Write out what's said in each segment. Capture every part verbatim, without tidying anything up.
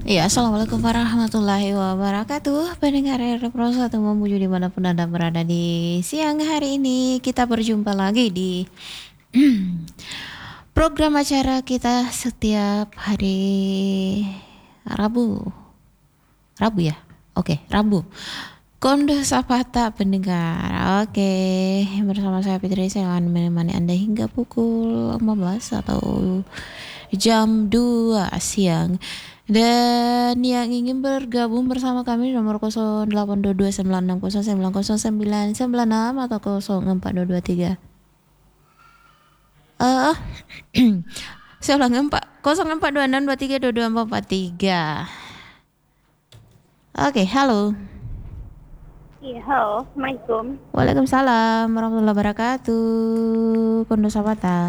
Ya, Assalamualaikum warahmatullahi wabarakatuh. Pendengar R Pro satu memuju dimanapun Anda berada di siang hari ini. Kita berjumpa lagi di program acara kita setiap hari Rabu. Rabu ya? Oke, Rabu. Kondo Sapata pendengar. Oke, bersama saya Fitri, saya akan menemani Anda hingga pukul lima belas atau jam dua siang. Dan yang ingin bergabung bersama kami nomor nol delapan dua dua sembilan enam nol sembilan nol sembilan sembilan enam atau nol empat dua dua tiga. Eh, saya ulang empat nol empat dua enam dua tiga dua dua empat empat tiga. Oke, halo. Iya, halo, Assalamualaikum. Waalaikumsalam warahmatullahi wabarakatuh. Kondo Sapata.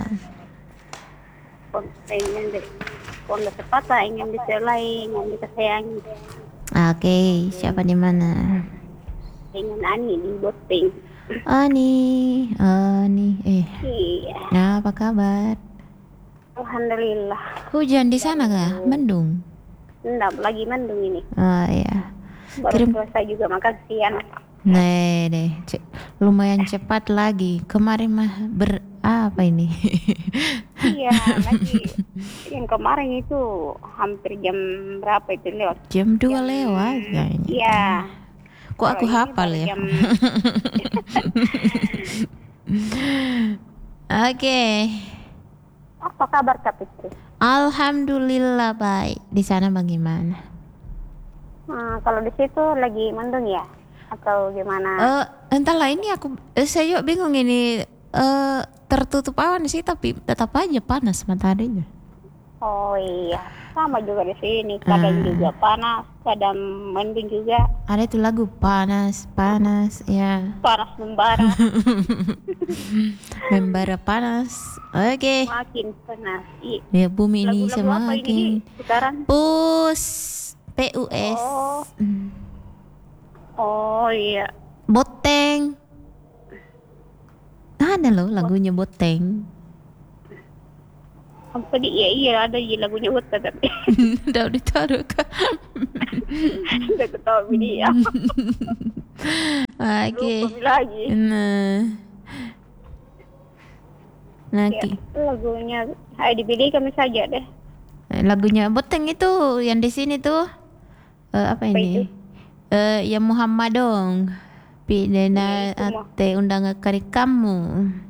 Ingin di Kondo Sapata, ingin diselai, ingin dikasayangi. Oke, siapa di mana? Dengan Ani di Boting. Ani, Ani, eh, Iya, nah apa kabar? alhamdulillah. Hujan di sana kah? Mendung? Enggak, lagi mendung ini. Oh ya, Baru kirim. selesai juga makan siang. Nah deh, ce- lumayan cepat lagi. Kemarin mah ber apa ini? Iya, lagi yang kemarin itu hampir jam berapa itu lewat? Jam dua Jam- lewat kayaknya. Iya. Kok aku Kalau ini hafal baru ya? jam- Oke, Apa kabar Kak Fitri? alhamdulillah baik. Di sana bagaimana? Nah, kalau di situ lagi mendung ya? Atau gimana? Eh, entahlah ini aku eh, saya juga bingung ini eh tertutup awan sih tapi tetap aja panas mataharinya. Oh iya, sama juga di sini. Kadang Ah. juga panas, kadang mendung juga. Ada itu lagu panas, panas ya. Panas membara, Membara panas. Oke. makin panas. Iya. Ya bumi ini Lagu-lagu apa ini semakin Di? sekarang? pus P U S. Oh. Hmm. Oh iya. Boteng. Ada loh lagunya Boteng. Apa di? Iya iya ada di lagunya Uta tapi Udah ditaruh kah? udah ketawa dia. Oke. Lupa lagi. Nah. Nah, Ya, Ki. lagunya Hai dipilih kami saja deh. Lagunya Boteng itu yang di sini tuh eh, apa Apa ini? itu? Eh ya Muhammad dong. Pidana Iya, itu mah. ate undang kari kamu.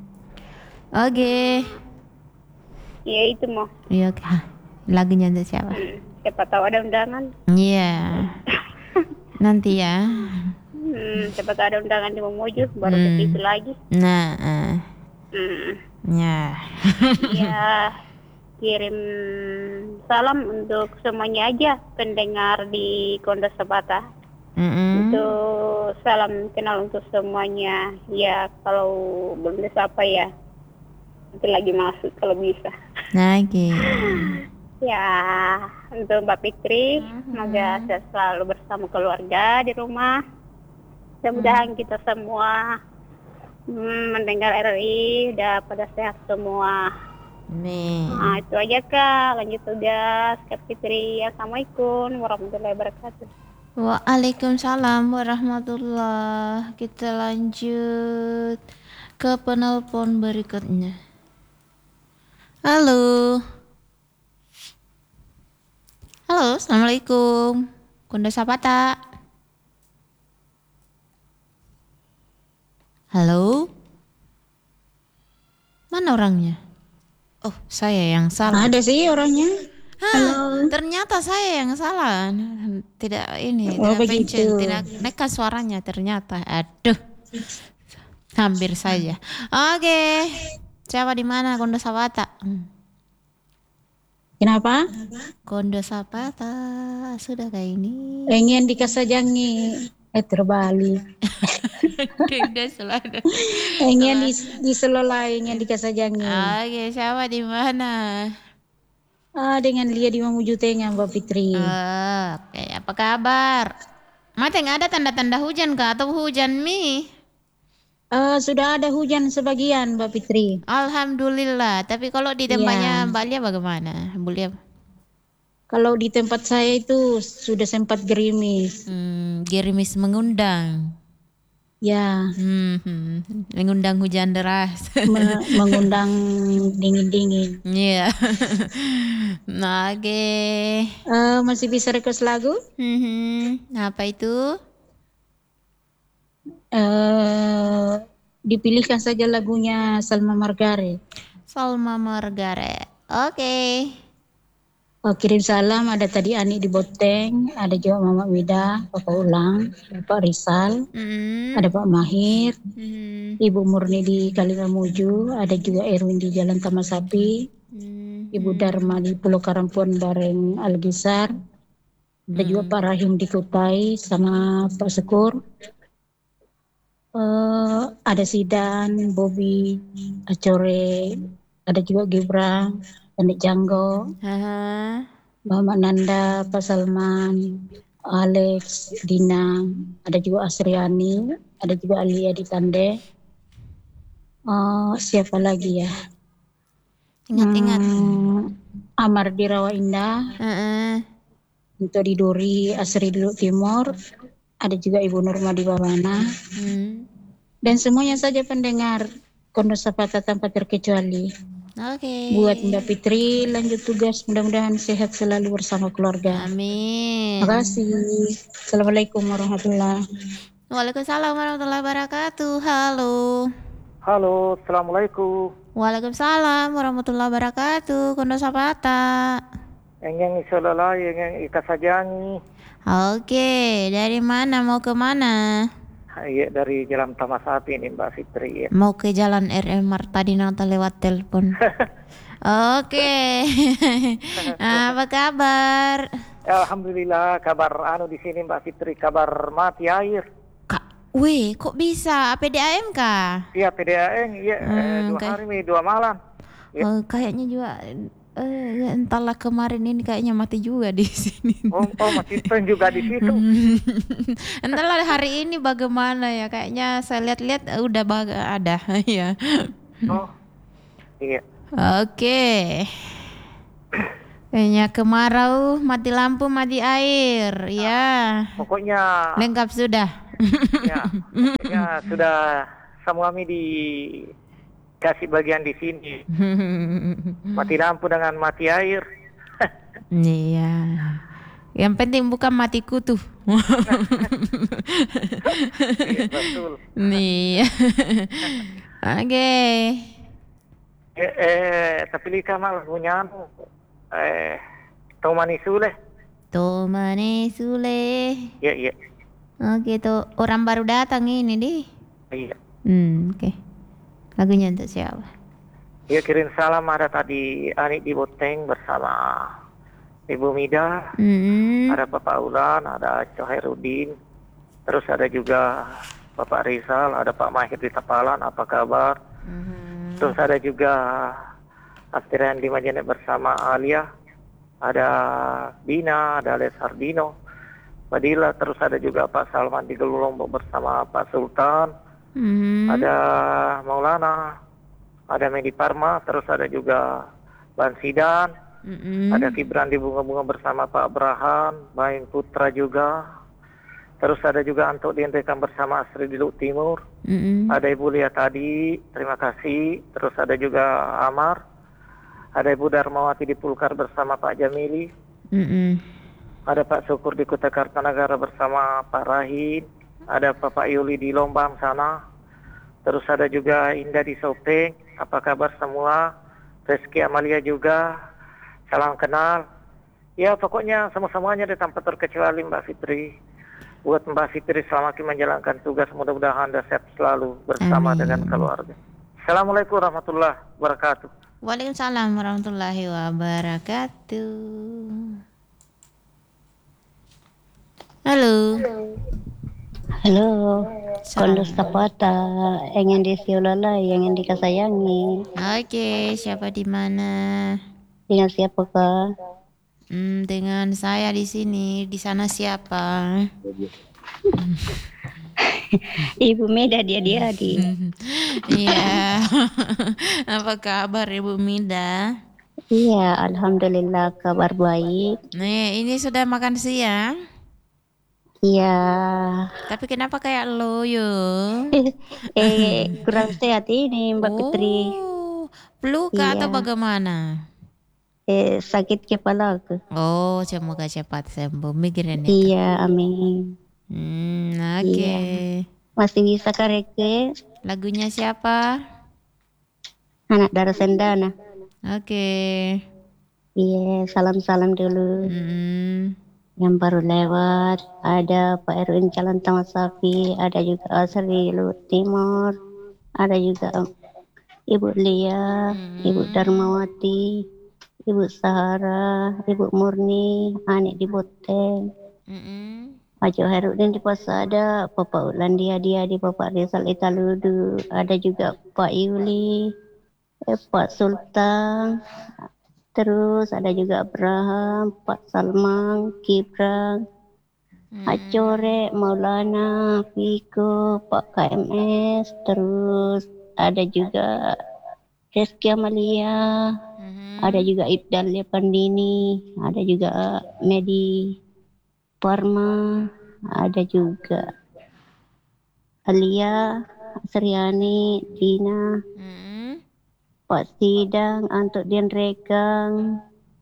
Oke. Iya itu mah. Iya, oke. Hah, lagunya untuk siapa? Hmm, siapa tahu ada undangan. Iya. Nanti ya. Hmm, siapa tahu ada undangan di Mamuju baru Hmm. ke situ lagi. Nah, eh, Hmm. ya. Ya, kirim salam untuk semuanya aja pendengar di Kondo Sabata. Mm-mm. Itu salam kenal untuk semuanya. Ya, kalau belum bisa apa ya, nanti lagi masuk kalau bisa. Nah, oke. Ya, untuk Mbak Fitri, semoga saya selalu bersama keluarga di rumah. Mudah-mudahan kita semua hmm, mendengar R R I udah pada sehat semua. Amin. Nah, itu aja Kak. Lanjut tugas Kak Fitri. Assalamualaikum warahmatullahi wabarakatuh. Waalaikumsalam warahmatullah. Kita lanjut ke penelpon berikutnya. Halo. Halo, assalamualaikum. Kondo Sapata. Halo. Mana orangnya? Oh, saya yang salah. Ada sih orangnya. Hah, ternyata saya yang salah. Tidak ini, Oh, tidak begitu. pencet, tidak nekat suaranya ternyata. Aduh. Hampir saja. Oke. Siapa di mana? Kondo Sapata. Hmm. Kenapa? Kondo Sapata sudah kayak ini. Ingin dikasajangi. Eh terbalik. Tidak selalu. Ingin dis, diselolai, ingin dikasajangi. Oke, siapa di mana? Ah, dengan Lia di Mamuju Tengah, Mbak Fitri. Ah, Oke, apa kabar? Mate nggak ada tanda-tanda hujan kah atau hujan mi? Ah, sudah ada hujan sebagian, Mbak Fitri. Alhamdulillah. Tapi kalau di tempatnya Mbak Lia bagaimana? Bu Lia? Kalau di tempat saya itu sudah sempat gerimis. Hmm, gerimis mengundang. Ya, Hmm, hmm, mengundang hujan deras. me- mengundang dingin-dingin. Iya. Nah, oke. Eh, masih bisa request lagu? Hmm, apa itu? Eh, dipilihkan saja lagunya Salma Margaret. Salma Margaret. Oke. Oh, kirim salam ada tadi Ani di Boteng, ada juga Mama Wida, Bapak Ulang, Bapak Rizal, Hmm. ada Pak Mahir, Hmm. Ibu Murni di Kalimamuju, ada juga Erwin di Jalan Taman Sapi, Hmm. Ibu Dharma di Pulau Karampuan bareng Algisar, ada juga Pak Rahim di Kutai sama Pak Syukur. Uh, ada Sidan, Bobby, Acore, ada juga Gibran, Anik Janggo, Haha. Mama Nanda, Pak Salman, Alex, Dina, ada juga Asriani, ada juga Alia di Tande. Uh, siapa lagi ya? Ingat-ingat. Hmm, Amar di Rawa Indah, Heeh. untuk di Duri, Asri di Luk Timur, ada juga Ibu Nurma di Babana, Hmm. dan semuanya saja pendengar Kondo Sapata tanpa terkecuali. Oke. Buat Mbak Fitri lanjut tugas, mudah-mudahan sehat selalu bersama keluarga. Amin. Terima kasih. Assalamualaikum warahmatullahi wabarakatuh. Waalaikumsalam warahmatullahi wabarakatuh. Halo. Halo, assalamualaikum. Waalaikumsalam warahmatullahi wabarakatuh. Kondo Sapata. Yang isolala, yang ikasajani. Oke, dari mana mau ke mana? Iya, dari Jalan Taman Sapi ini Mbak Fitri ya. Mau ke Jalan R M Marta Dinata lewat telepon. Oke. Apa kabar? Alhamdulillah, kabar anu di sini Mbak Fitri, kabar mati air. Kak, weh, kok bisa? P D A M kah? Iya, P D A N, iya, Hmm, eh, dua kayak- hari nih, dua malam. Ya. Oh, kayaknya juga eh entahlah kemarin ini kayaknya mati juga di sini. Oh, oh masih pen juga di situ. Entahlah hari ini bagaimana ya, kayaknya saya lihat-lihat eh, udah baga ada ya. Oh, iya. Oke. Kayaknya kemarau, mati lampu, mati air, ya. Pokoknya, Lengkap sudah. ya, pokoknya sudah semua kami dikasih bagian di sini. Mati lampu dengan mati air. Iya. Yang penting bukan mati kutu. Iya, betul. Nih. Oke. Eh, eh tapi lika malah punya anu, eh, Tomani Sule. Tomane Sule. Iya, iya. Oke, tuh orang baru datang ini deh. Iya. Hmm, oke. Lagunya untuk siapa? Iya, kirim salam ada tadi Ani di Boteng bersama Ibu Mida, Hmm. ada Bapak Ulan, ada Coherudin, terus ada juga Bapak Rizal, ada Pak Mahir di Tapalan, apa kabar? Hmm. Terus ada juga Astrian di Majenek bersama Alia, ada Bina, ada Les Sardino, Badila, terus ada juga Pak Salman di Gelulombok bersama Pak Sultan, Hmm. ada Maulana, ada Medi Parma, terus ada juga Ban Sidan, Mm-mm. ada Kibran di Bunga-Bunga bersama Pak Abraham, Bain Putra juga, terus ada juga Anto diendrekan bersama Asri di Luk Timur, Mm-mm. ada Ibu Lia tadi, terima kasih, terus ada juga Amar, ada Ibu Darmawati di Pulkar bersama Pak Jamili, Mm-mm. ada Pak Syukur di Kota Kartanagara bersama Pak Rahim, ada Bapak Yuli di Lombang sana, terus ada juga Indah di Sopeng, apa kabar semua, Reski Amalia juga, salam kenal, ya pokoknya sama-semuanya ada tanpa terkecuali Mbak Fitri. Buat Mbak Fitri selamat menjalankan tugas, mudah-mudahan Anda sehat selalu bersama Amin. dengan keluarga. Assalamualaikum warahmatullahi wabarakatuh. Waalaikumsalam warahmatullahi wabarakatuh. Halo. Halo, Kondo Salam. Sapata, ingin disiulala, ingin dikasayangi. Oke, siapa di mana? Dengan siapa kak? Hmm, dengan saya di sini. Di sana siapa? Ibu Meda dia dia di. Iya. Apa kabar Ibu Mida? Iya, alhamdulillah kabar baik. Nih, ini sudah makan siang. Iya. Tapi kenapa kayak loyo? eh kurang sehat ini Mbak Fitri. Oh, flu kah atau Iya. bagaimana? Eh sakit kepala aku. Oh, semoga cepat sembuh migrain itu. Iya, amin. Hmm, oke. Iya. Masih bisa kareke Lagunya siapa? anak darah sendana. Oke. Iya, salam-salam dulu. Hmm, Yang baru lewat ada Pak Erwin Jalan Taman Sapi, ada juga Asri Luhut Timur, ada juga Ibu Lia, Ibu Darmawati, Ibu Sahara, Ibu Murni, Anik di Boteng, mm-mm. Pak Jo Herudin di Pasada, Bapak Ulandia dia di Bapak Rizal Italudu, ada juga Pak Yuli, eh, Pak Sultan, terus ada juga Abraham, Pak Salman, Kibrang, Acore, Maulana, Viko, Pak K M S, terus ada juga Reski Amalia, Mhm. ada juga Ibdal Pandini, ada juga Medi Parma, ada juga Alia, Sriani, Dina, Mm-mm. Pak Sidang, Antuk Dian Regang,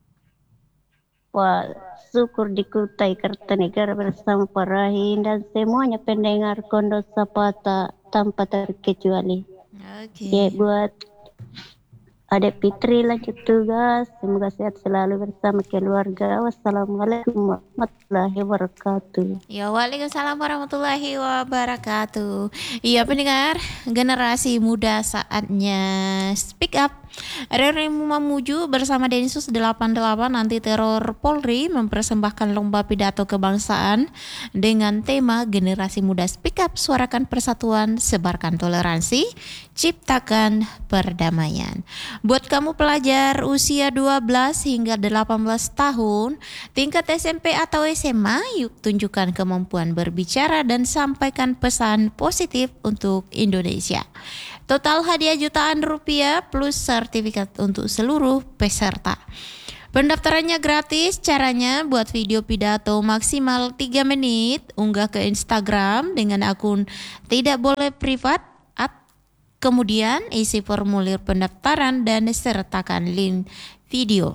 Pak Syukur di Kutai Kartanegara bersama Pak Rahim dan semuanya pendengar Kondo Sapata tanpa terkecuali. Oke. Ya, buat Adek Fitri lanjut tugas, semoga sehat selalu bersama keluarga. Wassalamualaikum warahmatullahi wabarakatuh. Ya, waalaikumsalam warahmatullahi wabarakatuh. Iya pendengar, generasi muda saatnya speak up. R R I Mamuju bersama Densus delapan puluh delapan anti teror Polri mempersembahkan lomba pidato kebangsaan dengan tema generasi muda speak up, suarakan persatuan, sebarkan toleransi, ciptakan perdamaian. Buat kamu pelajar usia dua belas hingga delapan belas tahun, tingkat S M P atau S M A, yuk tunjukkan kemampuan berbicara dan sampaikan pesan positif untuk Indonesia. Total hadiah jutaan rupiah plus sertifikat untuk seluruh peserta. Pendaftarannya gratis, caranya buat video pidato maksimal tiga menit, unggah ke Instagram dengan akun tidak boleh privat, at, kemudian isi formulir pendaftaran dan sertakan link video.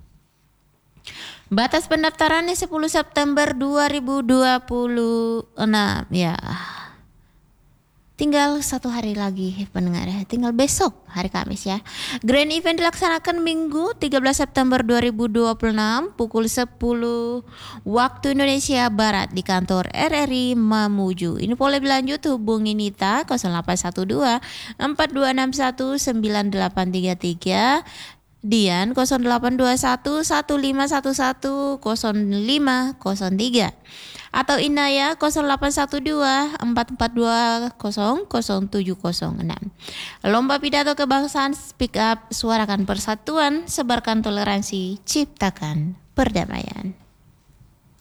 Batas pendaftarannya sepuluh September dua ribu dua puluh enam ya. Tinggal satu hari lagi pendengar, tinggal besok hari Kamis ya. Grand event dilaksanakan Minggu tiga belas September dua ribu dua puluh enam pukul sepuluh waktu Indonesia Barat di kantor R R I Mamuju. Ini boleh berlanjut hubungi Nita nol delapan satu dua empat dua enam satu sembilan delapan tiga tiga, Dian nol delapan dua satu satu lima satu satu nol lima nol tiga. Atau Inaya nol delapan satu dua empat empat dua nol nol tujuh nol enam. Lomba pidato kebangsaan speak up, suarakan persatuan, sebarkan toleransi, ciptakan perdamaian.